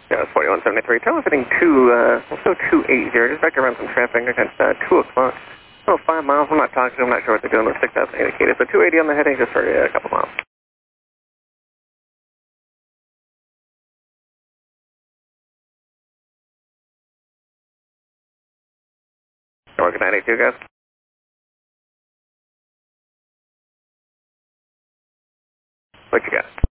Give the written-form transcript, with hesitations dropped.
Yeah, it's 4173. Tower fitting 280. Just back around some traffic against 2 o'clock. Oh, 5 miles. I'm not talking to them. I'm not sure what they're doing with 6,000 indicated. So 280 on the heading just for a couple miles. Working 982, guys. What you got?